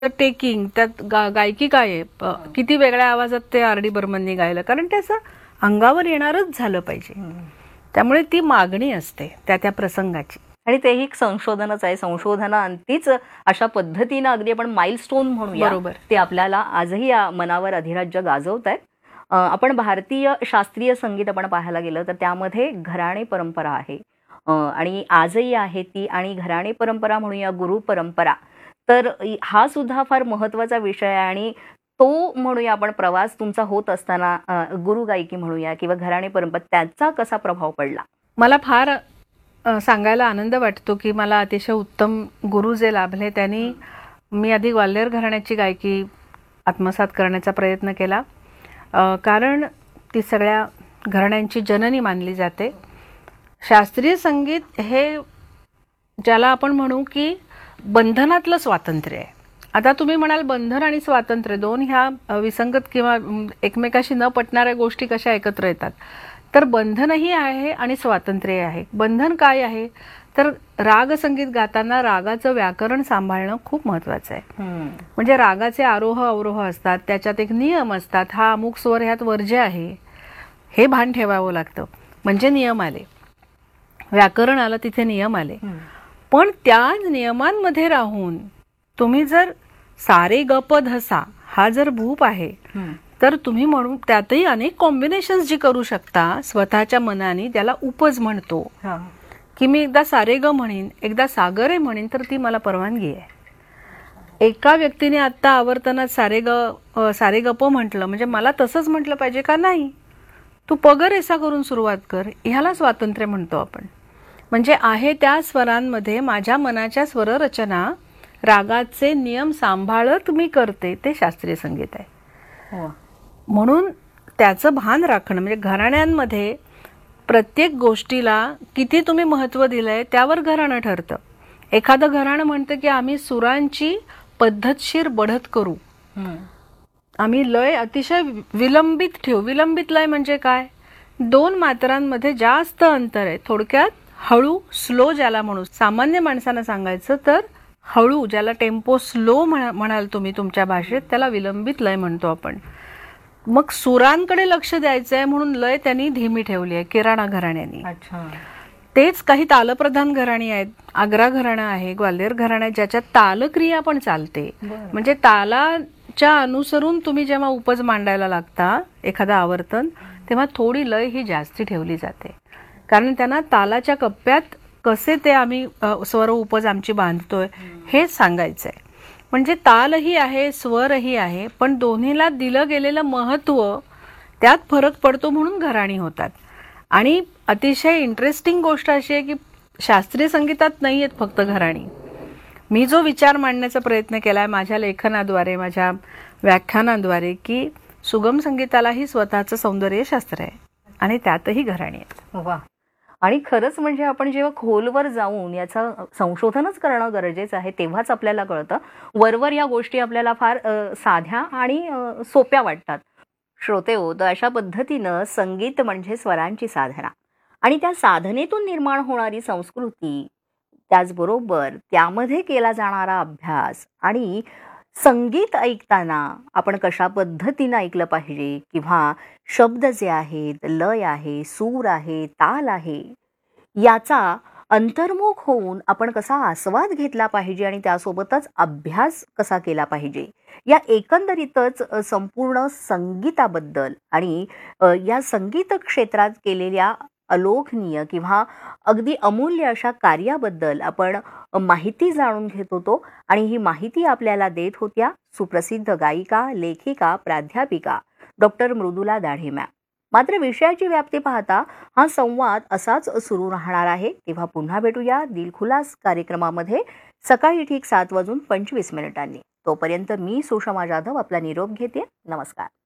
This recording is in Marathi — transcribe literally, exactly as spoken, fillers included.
टेकिंग त्यात गा, गायकी काय आहे, प- किती वेगळ्या आवाजात ते आर डी बर्मननी गायलं, कारण त्याचं अंगावर येणारच झालं पाहिजे. त्यामुळे ती मागणी असते त्या त्या प्रसंगाची. आणि तेही एक संशोधनच आहे. संशोधनाअंतीच अशा पद्धतीनं अगदी आपण माइलस्टोन म्हणूया, बरोबर. ते आपल्याला आजही या मनावर अधिराज्य गाजवत आहेत. आपण भारतीय शास्त्रीय संगीत आपण पाहायला गेलं तर त्यामध्ये घराणे परंपरा आहे अ, आणि आजही आहे ती. आणि घराणे परंपरा म्हणूया, गुरु परंपरा, तर हा सुद्धा फार महत्त्वाचा विषय आहे. आणि तो म्हणूया आपण प्रवास तुमचा होत असताना अ, गुरु गायकी म्हणूया किंवा घराणे परंपरा, त्याचा कसा प्रभाव पडला? मला फार अ, सांगायला आनंद वाटतो की मला अतिशय उत्तम गुरु जे लाभले त्यांनी, मी आधी ग्वाल्हेर घराण्याची गायकी आत्मसात करण्याचा प्रयत्न केला, अ, कारण ती सगळ्या घराण्यांची जननी मानली जाते. शास्त्रीय संगीत हे ज्याला आपण म्हणू की बंधनातलं स्वातंत्र्य आहे. आता तुम्ही म्हणाल बंधन आणि स्वातंत्र्य दोन ह्या अ, विसंगत किंवा अम, एकमेकाशी न पटणाऱ्या गोष्टी कशा एकत्र येतात, तर बंधनही आहे आणि स्वातंत्र्य आहे. बंधन काय आहे, तर राग संगीत गाताना रागाचं व्याकरण सांभाळणं खूप महत्वाचं आहे. म्हणजे रागाचे आरोह अवरोह असतात, त्याच्यात एक नियम असतात, हा अमुक स्वर ह्यात वर्ज्य आहे, हे भान ठेवावं लागतं. म्हणजे नियम आले, व्याकरण आलं, तिथे नियम आले. पण त्या नियमांमध्ये राहून तुम्ही जर सारे गप धसा हा जर भूप आहे, तर तुम्ही म्हणून त्यातही अनेक कॉम्बिनेशन्स जी करू शकता स्वतःच्या मनाने, त्याला उपज म्हणतो. की मी एकदा सारे ग म्हणेन, एकदा सागरे म्हणेन, तर ती मला परवानगी आहे. एका व्यक्तीने आता आवर्तनात सारे ग सारे गप म्हटलं म्हणजे मला तसंच म्हटलं पाहिजे का? नाही, तू पगरेसा करून सुरुवात कर, ह्याला स्वातंत्र्य म्हणतो आपण. म्हणजे आहे त्या स्वरांमध्ये माझ्या मनाच्या स्वररचना, रागाचे नियम सांभाळत मी करते, ते शास्त्रीय संगीत आहे. म्हणून त्याचं भान राखणं, म्हणजे घराण्यांमध्ये प्रत्येक गोष्टीला किती तुम्ही महत्त्व दिलंय त्यावर घराणं ठरतं. एखादं घराणं म्हणतं की आम्ही सुरांची पद्धतशीर बढत करू, आम्ही लय अतिशय विलंबित ठेवू. विलंबित लय म्हणजे काय? दोन मात्रांमध्ये जास्त अंतर आहे. थोडक्यात हळू, स्लो ज्याला म्हणू, सामान्य माणसांना सांगायचं तर हळू, ज्याला टेम्पो स्लो म्हणाल तुम्ही तुमच्या भाषेत, त्याला विलंबित लय म्हणतो आपण. मग सुरांकडे लक्ष द्यायचं आहे म्हणून लय त्यांनी धीमी ठेवली आहे किराणा घराण्यांनी. तेच काही तालप्रधान घराणी आहेत, आग्रा घराणं आहे, ग्वाल्हेर घराणं आहे, ज्याच्यात तालक्रिया पण चालते. म्हणजे तालाच्या अनुसरून तुम्ही जेव्हा उपज मांडायला लागता एखादा आवर्तन, तेव्हा थोडी लय ही जास्ती ठेवली जाते, कारण त्यांना तालाच्या कप्प्यात कसे ते आम्ही स्वर उपज आमची बांधतोय हे सांगायचं आहे. म्हणजे तालही आहे, स्वरही आहे, पण दोन्हीला दिलं गेलेलं महत्त्व, त्यात फरक पडतो, म्हणून घराणी होतात. आणि अतिशय इंटरेस्टिंग गोष्ट अशी आहे की शास्त्रीय संगीतात नाही आहेत फक्त घराणी. मी जो विचार मांडण्याचा प्रयत्न केला आहे माझ्या लेखनाद्वारे, माझ्या व्याख्यानांद्वारे, की सुगम संगीतालाही स्वतःचं सौंदर्यशास्त्र आहे आणि त्यातही घराणी आहेत. वा. आणि खरंच म्हणजे आपण जेव्हा खोलवर जाऊन याचं संशोधनच करणं गरजेचं आहे, तेव्हाच आपल्याला कळतं. वरवर या गोष्टी आपल्याला फार साध्या आणि सोप्या वाटतात. श्रोते हो, तर अशा पद्धतीनं संगीत म्हणजे स्वरांची साधना आणि त्या साधनेतून निर्माण होणारी संस्कृती, त्याचबरोबर त्यामध्ये केला जाणारा अभ्यास, आणि संगीत ऐकताना आपण कशा पद्धतीनं ऐकलं पाहिजे, किंवा शब्द जे आहेत, लय आहे, सूर आहे, ताल आहे, याचा अंतर्मुख होऊन आपण कसा आस्वाद घेतला पाहिजे आणि त्यासोबतच अभ्यास कसा केला पाहिजे, या एकंदरीतच संपूर्ण संगीताबद्दल आणि या संगीत क्षेत्रात केलेल्या अलोकनीय किंवा अगदी अमूल्य अशा कार्याबद्दल आपण माहिती जाणून घेत होतो. आणि ही माहिती आपल्याला देत होत्या सुप्रसिद्ध गायिका, लेखिका, प्राध्यापिका डॉक्टर मृदुला दाढे मॅम. मात्र विषयाची व्याप्ती पाहता हा संवाद असाच सुरू राहणार आहे. तेव्हा पुन्हा भेटूया दिलखुलास कार्यक्रमामध्ये सकाळी ठीक सात वाजून पंचवीस मिनिटांनी. तोपर्यंत मी सुषमा जाधव आपला निरोप घेते. नमस्कार.